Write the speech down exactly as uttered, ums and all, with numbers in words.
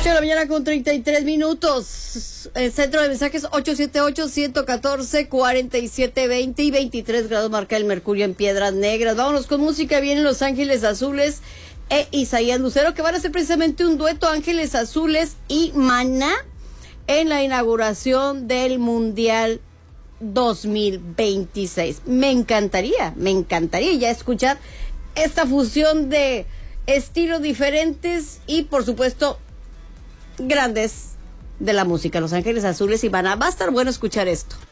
ocho de la mañana con treinta y tres minutos. El centro de mensajes ocho siete ocho, uno uno cuatro, cuatro siete dos cero y veintitrés grados marca el mercurio en Piedras Negras. Vámonos con música. Vienen Los Ángeles Azules e Isaías Lucero, que van a hacer precisamente un dueto, Ángeles Azules y Maná, en la inauguración del Mundial dos mil veintiséis. Me encantaría, me encantaría ya escuchar esta fusión de estilos diferentes y, por supuesto, grandes de la música. Los Ángeles Azules y Maná. Va a estar bueno escuchar esto.